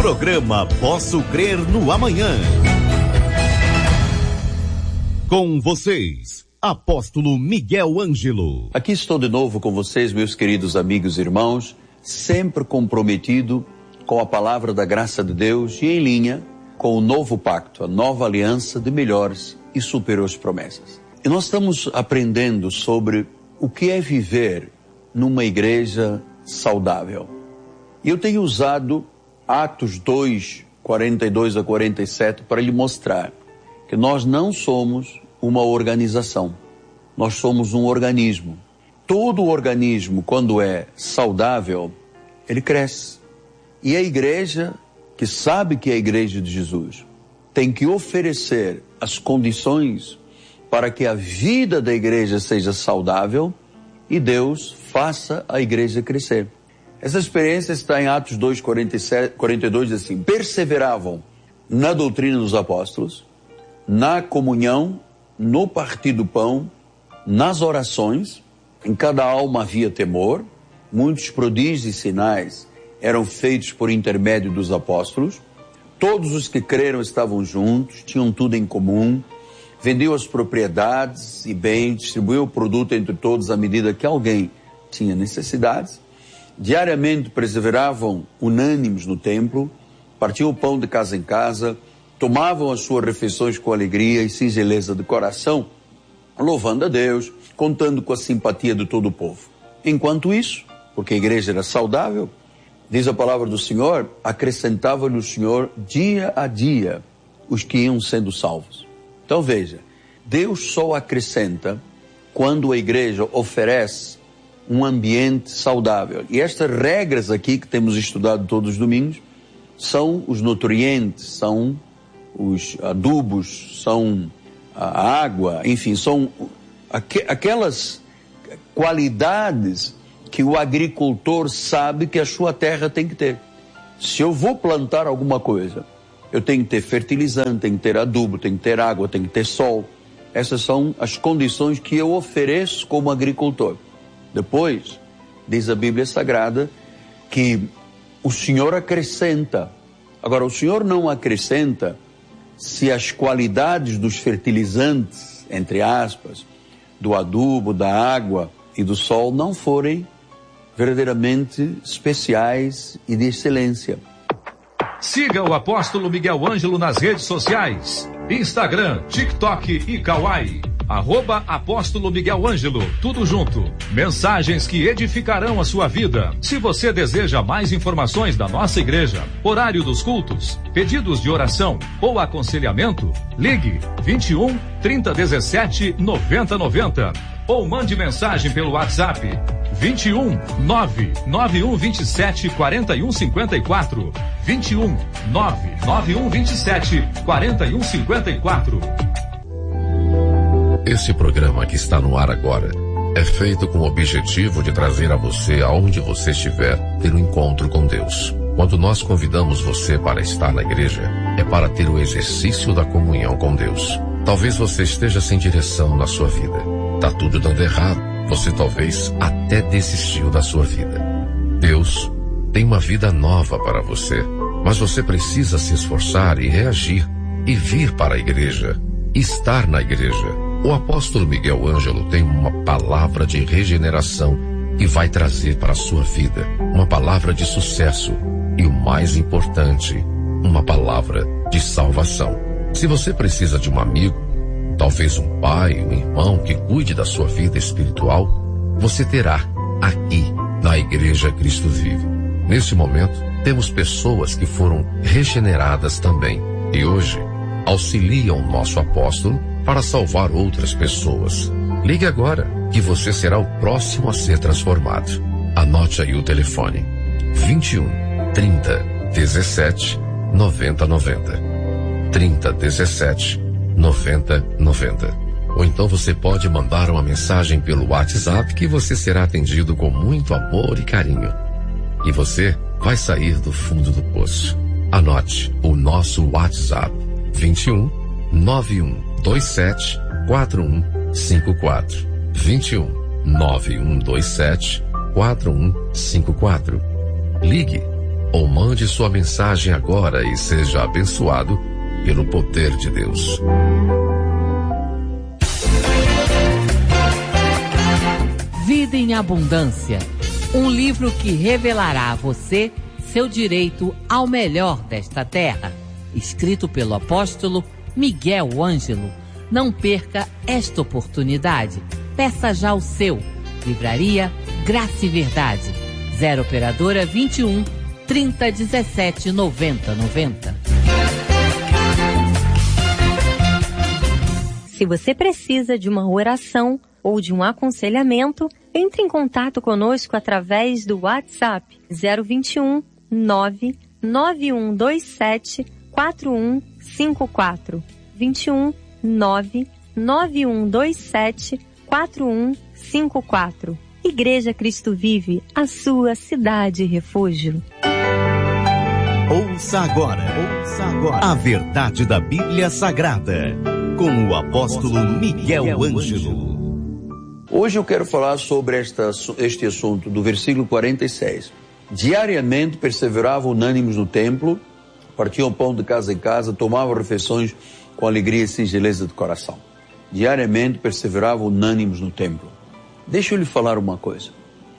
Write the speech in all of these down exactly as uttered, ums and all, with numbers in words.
Programa Posso Crer no Amanhã. Com vocês, Apóstolo Miguel Ângelo. Aqui estou de novo com vocês, meus queridos amigos e irmãos, sempre comprometido com a palavra da graça de Deus e em linha com o novo pacto, a nova aliança de melhores e superiores promessas. E nós estamos aprendendo sobre o que é viver numa igreja saudável. E eu tenho usado Atos dois, quarenta e dois a quarenta e sete para lhe mostrar que nós não somos uma organização, nós somos um organismo. Todo organismo, quando é saudável, ele cresce. E a igreja, que sabe que é a igreja de Jesus, tem que oferecer as condições para que a vida da igreja seja saudável e Deus faça a igreja crescer. Essa experiência está em Atos dois, quarenta e sete, quarenta e dois, diz assim: perseveravam na doutrina dos apóstolos, na comunhão, no partir do pão, nas orações, em cada alma havia temor, muitos prodígios e sinais eram feitos por intermédio dos apóstolos, todos os que creram estavam juntos, tinham tudo em comum, vendiam as propriedades e bens, distribuíam o produto entre todos à medida que alguém tinha necessidades, diariamente perseveravam unânimes no templo, partiam o pão de casa em casa, tomavam as suas refeições com alegria e singeleza de coração, louvando a Deus, contando com a simpatia de todo o povo. Enquanto isso, porque a igreja era saudável, diz a palavra do Senhor, acrescentava-lhe o Senhor dia a dia os que iam sendo salvos. Então veja, Deus só acrescenta quando a igreja oferece um ambiente saudável. E estas regras aqui que temos estudado todos os domingos são os nutrientes, são os adubos, são a água, enfim, são aqu- aquelas qualidades que o agricultor sabe que a sua terra tem que ter. Se eu vou plantar alguma coisa, eu tenho que ter fertilizante, tenho que ter adubo, tenho que ter água, tenho que ter sol. Essas são as condições que eu ofereço como agricultor. Depois, diz a Bíblia Sagrada, que o Senhor acrescenta. Agora, o Senhor não acrescenta se as qualidades dos fertilizantes, entre aspas, do adubo, da água e do sol não forem verdadeiramente especiais e de excelência. Siga o Apóstolo Miguel Ângelo nas redes sociais, Instagram, TikTok e Kawaii. Arroba Apóstolo Miguel Ângelo, tudo junto. Mensagens que edificarão a sua vida. Se você deseja mais informações da nossa igreja, horário dos cultos, pedidos de oração ou aconselhamento, ligue vinte e um, trinta, dezessete, noventa, noventa ou mande mensagem pelo WhatsApp vinte e um, nove nove um vinte e sete, quarenta e um cinquenta e quatro, vinte e um, nove nove um vinte e sete, quarenta e um cinquenta e quatro. Esse programa que está no ar agora é feito com o objetivo de trazer a você, aonde você estiver, ter um encontro com Deus. Quando nós convidamos você para estar na igreja, é para ter o exercício da comunhão com Deus. Talvez você esteja sem direção na sua vida. Tá tudo dando errado. Você talvez até desistiu da sua vida. Deus tem uma vida nova para você, mas você precisa se esforçar e reagir e vir para a igreja, estar na igreja. O apóstolo Miguel Ângelo tem uma palavra de regeneração que vai trazer para a sua vida uma palavra de sucesso e, o mais importante, uma palavra de salvação. Se você precisa de um amigo, talvez um pai, um irmão que cuide da sua vida espiritual, você terá aqui na Igreja Cristo Vive. Neste momento, temos pessoas que foram regeneradas também e hoje auxiliam o nosso apóstolo para salvar outras pessoas. Ligue agora, que você será o próximo a ser transformado. Anote aí o telefone: vinte e um, trinta, dezessete, noventa, noventa. trinta, dezessete, noventa, noventa. Ou então você pode mandar uma mensagem pelo WhatsApp que você será atendido com muito amor e carinho. E você vai sair do fundo do poço. Anote o nosso WhatsApp: vinte e um, nove um dois sete, quatro um cinco quatro. vinte e um, nove um dois sete, quatro um cinco quatro. Ligue ou mande sua mensagem agora e seja abençoado pelo poder de Deus. Vida em Abundância, um livro que revelará a você seu direito ao melhor desta terra, escrito pelo apóstolo Miguel Ângelo. Não perca esta oportunidade. Peça já o seu. Livraria Graça e Verdade. zero operadora vinte e um, trinta, dezessete, noventa, noventa. Se você precisa de uma oração ou de um aconselhamento, entre em contato conosco através do WhatsApp zero vinte e um, nove nove um dois sete, quatro um cinco quatro. vinte e um, nove nove um dois sete, quatro um cinco quatro. Igreja Cristo Vive, a sua cidade refúgio. Ouça agora, ouça agora a verdade da Bíblia Sagrada, com o apóstolo Miguel Ângelo. Hoje eu quero falar sobre esta, este assunto do versículo quarenta e seis. Diariamente perseveravam unânimes no templo, partiam pão de casa em casa, tomavam refeições com alegria e singeleza de coração. Diariamente perseveravam unânimes no templo. Deixa eu lhe falar uma coisa.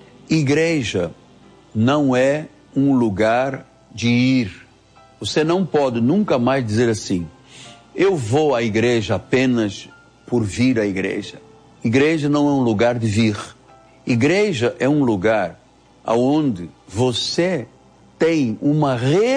Igreja não é um lugar de ir. Você não pode nunca mais dizer assim: eu vou à igreja apenas por vir à igreja. Igreja não é um lugar de vir. Igreja é um lugar onde você tem uma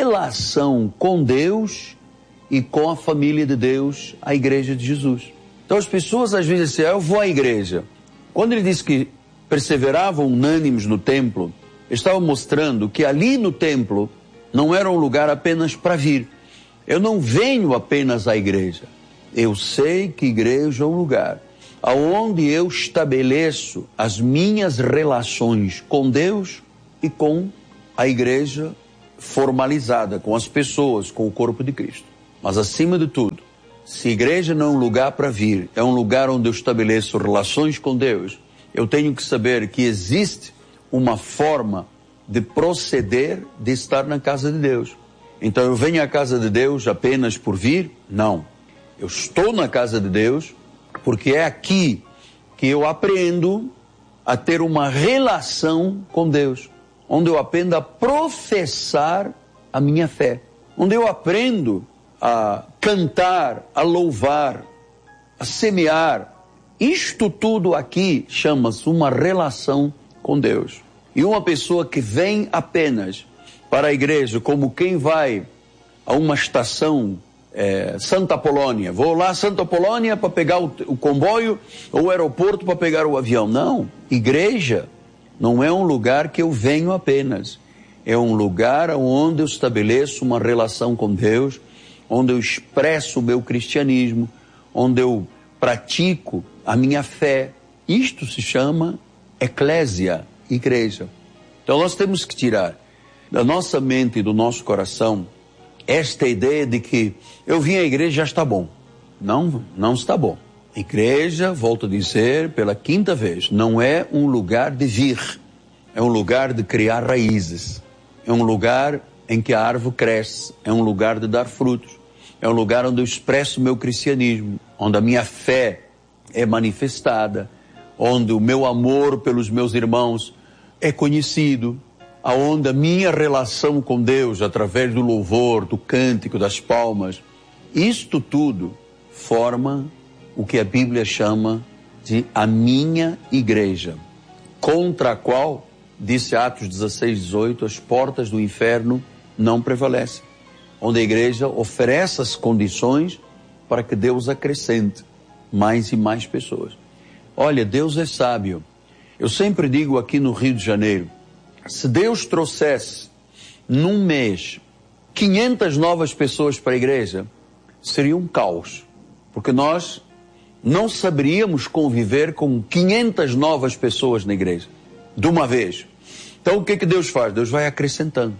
relação com Deus e com a família de Deus, a igreja de Jesus. Então as pessoas às vezes dizem, eu vou à igreja. Quando ele diz que perseveravam unânimes no templo, estava mostrando que ali no templo não era um lugar apenas para vir. Eu não venho apenas à igreja. Eu sei que igreja é um lugar onde eu estabeleço as minhas relações com Deus e com a igreja formalizada, com as pessoas, com o corpo de Cristo. Mas acima de tudo, se igreja não é um lugar para vir, é um lugar onde eu estabeleço relações com Deus, eu tenho que saber que existe uma forma de proceder, de estar na casa de Deus. Então eu venho à casa de Deus apenas por vir? Não. Eu estou na casa de Deus porque é aqui que eu aprendo a ter uma relação com Deus, onde eu aprendo a professar a minha fé, onde eu aprendo a cantar, a louvar, a semear. Isto tudo aqui chama-se uma relação com Deus. E uma pessoa que vem apenas para a igreja como quem vai a uma estação é, Santa Polônia, vou lá a Santa Polônia para pegar o, o comboio ou o aeroporto para pegar o avião. Não, igreja não é um lugar que eu venho apenas. É um lugar onde eu estabeleço uma relação com Deus, onde eu expresso o meu cristianismo, onde eu pratico a minha fé. Isto se chama eclésia, igreja. Então nós temos que tirar da nossa mente e do nosso coração esta ideia de que eu vim à igreja e já está bom. Não, não está bom. Igreja, volto a dizer pela quinta vez, não é um lugar de vir. É um lugar de criar raízes. É um lugar em que a árvore cresce. É um lugar de dar frutos. É um lugar onde eu expresso o meu cristianismo, onde a minha fé é manifestada, onde o meu amor pelos meus irmãos é conhecido, aonde a minha relação com Deus, através do louvor, do cântico, das palmas, isto tudo forma o que a Bíblia chama de a minha igreja, contra a qual, disse Atos dezesseis, dezoito, as portas do inferno não prevalecem. Onde a igreja oferece as condições para que Deus acrescente mais e mais pessoas. Olha, Deus é sábio. Eu sempre digo aqui no Rio de Janeiro, se Deus trouxesse num mês quinhentas novas pessoas para a igreja, seria um caos, porque nós não saberíamos conviver com quinhentas novas pessoas na igreja, de uma vez. Então o que que Deus faz? Deus vai acrescentando,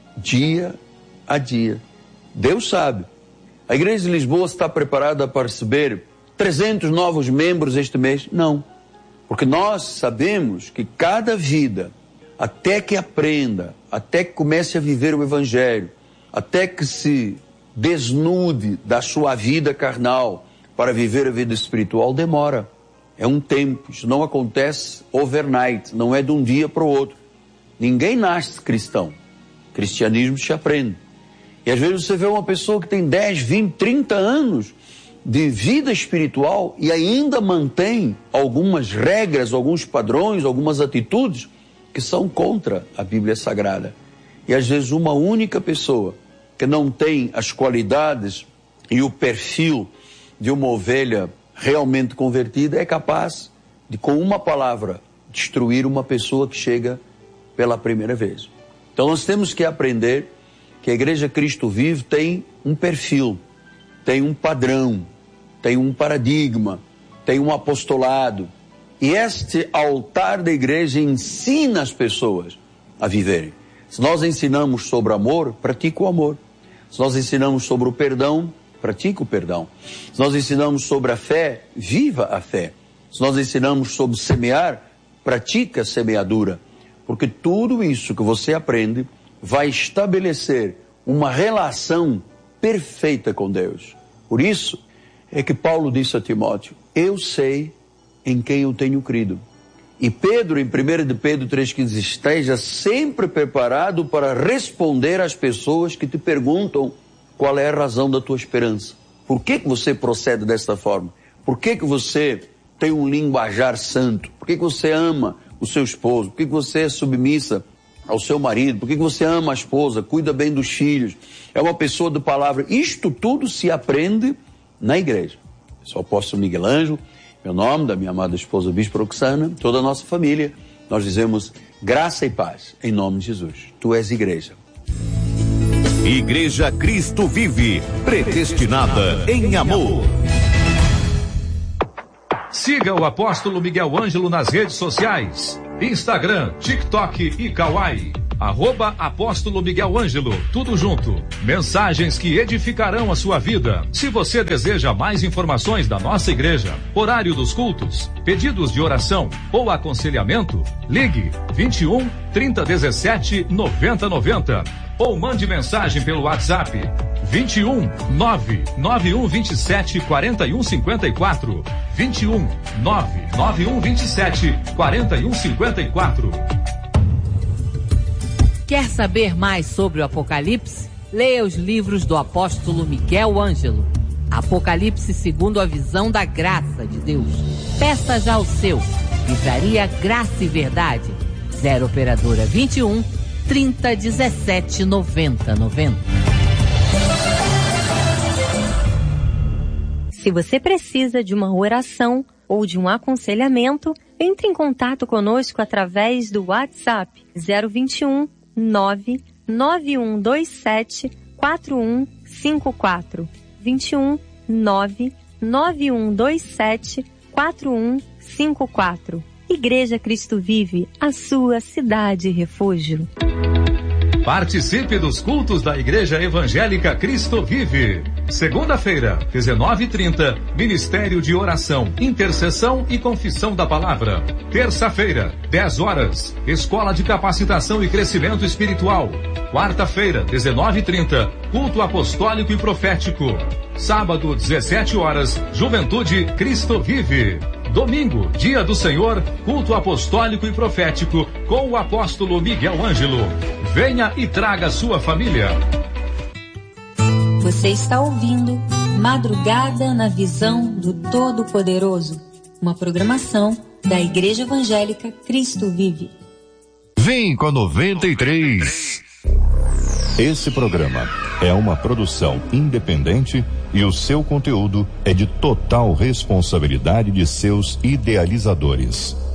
dia a dia. Deus sabe. A igreja de Lisboa está preparada para receber trezentos novos membros este mês? Não. Porque nós sabemos que cada vida até que aprenda, até que comece a viver o Evangelho, até que se desnude da sua vida carnal para viver a vida espiritual, demora. É um tempo, isso não acontece overnight, não é de um dia para o outro. Ninguém nasce cristão, cristianismo se aprende. E às vezes você vê uma pessoa que tem dez, vinte, trinta anos de vida espiritual e ainda mantém algumas regras, alguns padrões, algumas atitudes que são contra a Bíblia Sagrada. E às vezes uma única pessoa que não tem as qualidades e o perfil de uma ovelha realmente convertida é capaz de, com uma palavra, destruir uma pessoa que chega pela primeira vez. Então nós temos que aprender que a Igreja Cristo Vive tem um perfil, tem um padrão, tem um paradigma, tem um apostolado. E este altar da igreja ensina as pessoas a viverem. Se nós ensinamos sobre amor, pratica o amor. Se nós ensinamos sobre o perdão, pratica o perdão. Se nós ensinamos sobre a fé, viva a fé. Se nós ensinamos sobre semear, pratica a semeadura. Porque tudo isso que você aprende vai estabelecer uma relação perfeita com Deus. Por isso é que Paulo disse a Timóteo, eu sei em quem eu tenho crido. E Pedro, em primeira de Pedro três quinze, esteja sempre preparado para responder às pessoas que te perguntam qual é a razão da tua esperança. Por que que você procede desta forma? Por que que você tem um linguajar santo? Por que que você ama o seu esposo? Por que que você é submissa ao seu marido? Por que que você ama a esposa? Cuida bem dos filhos? É uma pessoa de palavra. Isto tudo se aprende na igreja. Eu sou o apóstolo Miguel Ângelo, meu nome, da minha amada esposa Bispo Roxana, toda a nossa família. Nós dizemos graça e paz em nome de Jesus. Tu és igreja. Igreja Cristo Vive, predestinada em amor. Siga o apóstolo Miguel Ângelo nas redes sociais. Instagram, TikTok e Kawaii. Arroba Apóstolo Miguel Ângelo, tudo junto. Mensagens que edificarão a sua vida. Se você deseja mais informações da nossa igreja, horário dos cultos, pedidos de oração ou aconselhamento, ligue vinte e um, trinta, dezessete, noventa, noventa ou mande mensagem pelo WhatsApp vinte e um, nove, nove um vinte e sete, quarenta e um cinquenta e quatro. vinte e um, nove, nove um vinte e sete, quarenta e um cinquenta e quatro. Quer saber mais sobre o Apocalipse? Leia os livros do apóstolo Miguel Ângelo. Apocalipse segundo a visão da graça de Deus. Peça já o seu. Livraria Graça e Verdade. Zero Operadora vinte e um, trinta, dezessete, noventa, noventa. Se você precisa de uma oração ou de um aconselhamento, entre em contato conosco através do WhatsApp zero vinte e um, nove, nove um dois sete, quatro um cinco quatro. vinte e um, nove, nove um dois sete, quatro um cinco quatro. Igreja Cristo Vive, a sua cidade refúgio. Participe dos cultos da Igreja Evangélica Cristo Vive. Segunda-feira, dezenove e trinta, Ministério de Oração, Intercessão e Confissão da Palavra. Terça-feira, dez horas, Escola de Capacitação e Crescimento Espiritual. Quarta-feira, dezenove e trinta, Culto Apostólico e Profético. Sábado, dezessete horas, Juventude Cristo Vive. Domingo, Dia do Senhor, Culto Apostólico e Profético, com o apóstolo Miguel Ângelo. Venha e traga sua família. Você está ouvindo Madrugada na Visão do Todo-Poderoso, uma programação da Igreja Evangélica Cristo Vive. Vem com a noventa e três. Esse programa é uma produção independente e o seu conteúdo é de total responsabilidade de seus idealizadores.